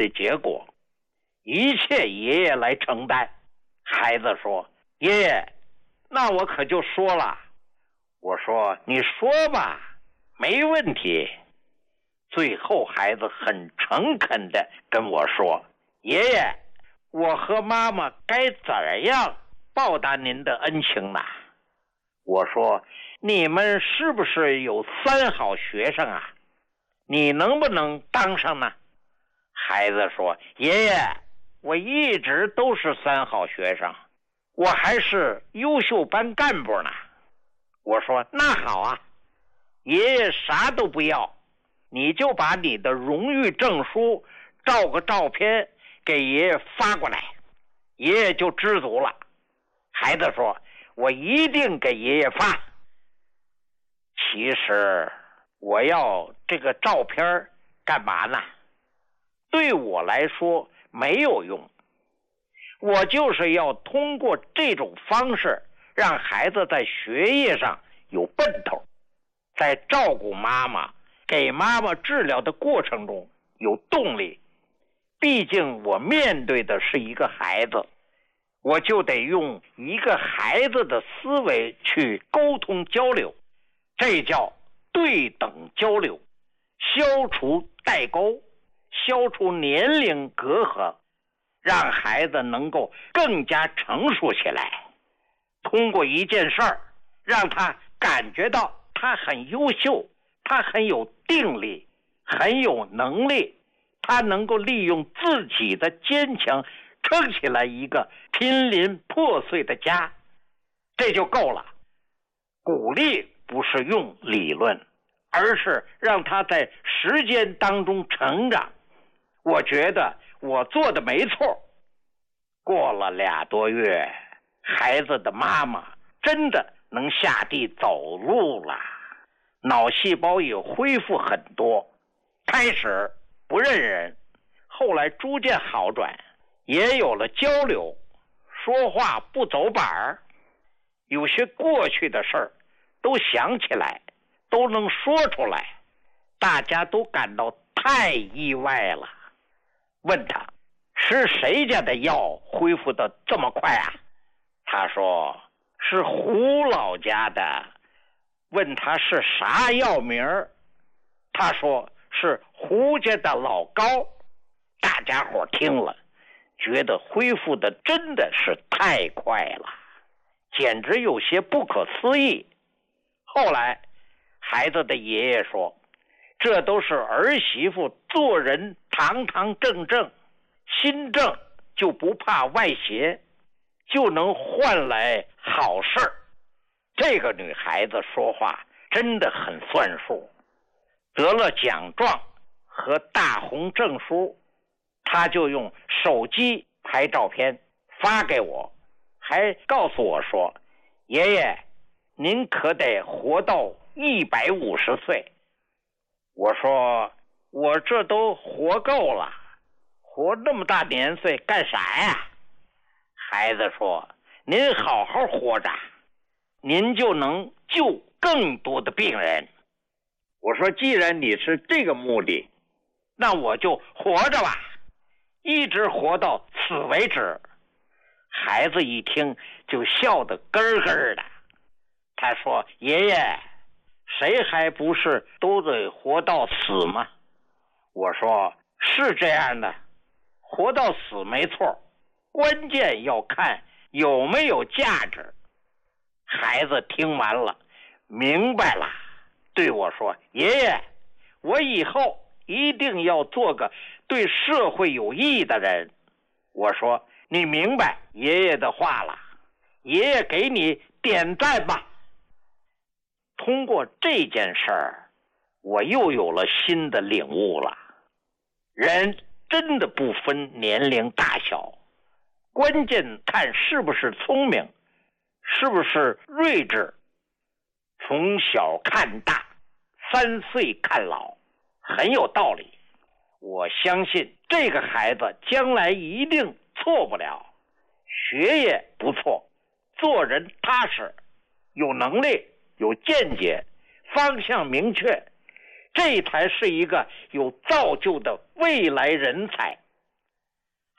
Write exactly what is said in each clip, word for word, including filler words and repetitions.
的结果，一切爷爷来承担。孩子说：爷爷，那我可就说了。我说：你说吧，没问题。最后孩子很诚恳地跟我说：爷爷，我和妈妈该怎样报答您的恩情呢？我说：你们是不是有三好学生啊？你能不能当上呢？孩子说：爷爷，我一直都是三好学生，我还是优秀班干部呢。我说：那好啊，爷爷啥都不要，你就把你的荣誉证书照个照片给爷爷发过来，爷爷就知足了。孩子说：我一定给爷爷发。其实我要这个照片干嘛呢？对我来说没有用，我就是要通过这种方式让孩子在学业上有奔头，在照顾妈妈给妈妈治疗的过程中有动力。毕竟我面对的是一个孩子，我就得用一个孩子的思维去沟通交流，这叫对等交流，消除代沟，消除年龄隔阂，让孩子能够更加成熟起来。通过一件事儿，让他感觉到他很优秀，他很有定力，很有能力，他能够利用自己的坚强撑起来一个濒临破碎的家，这就够了。鼓励不是用理论，而是让他在时间当中成长。我觉得我做的没错。过了俩多月，孩子的妈妈真的能下地走路了，脑细胞也恢复很多，开始不认人，后来逐渐好转，也有了交流，说话不走板儿，有些过去的事儿都想起来，都能说出来，大家都感到太意外了。问他是谁家的药恢复的这么快啊？他说是胡老家的。问他是啥药名儿，他说是胡家的老高。大家伙听了觉得恢复的真的是太快了，简直有些不可思议。后来孩子的爷爷说，这都是儿媳妇做人堂堂正正，心正就不怕外邪，就能换来好事儿。这个女孩子说话真的很算数，得了奖状和大红证书，她就用手机拍照片发给我，还告诉我说，爷爷您可得活到一百五十岁。我说我这都活够了，活那么大年岁干啥呀？孩子说，您好好活着，您就能救更多的病人。我说既然你是这个目的，那我就活着吧，一直活到此为止。孩子一听就笑得咯咯的，他说，爷爷谁还不是都得活到死吗？我说是这样的，活到死没错，关键要看有没有价值。孩子听完了明白了，对我说，爷爷我以后一定要做个对社会有益的人。我说你明白爷爷的话了，爷爷给你点赞吧。通过这件事儿，我又有了新的领悟了。人真的不分年龄大小，关键看是不是聪明，是不是睿智。从小看大，三岁看老，很有道理。我相信这个孩子将来一定错不了，学业不错，做人踏实，有能力，有见解，方向明确，这才是一个有造就的未来人才。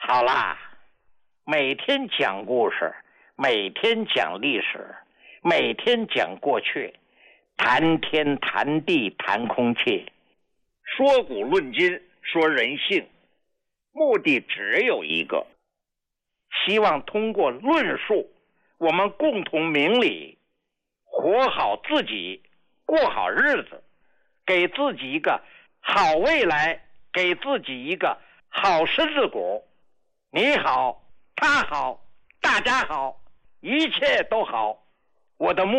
好啦，每天讲故事，每天讲历史，每天讲过去，谈天谈地谈空气，说古论今，说人性，目的只有一个，希望通过论述，我们共同明理，活好自己，过好日子，给自己一个好未来，给自己一个好十字骨。你好，他好，大家好，一切都好。我的目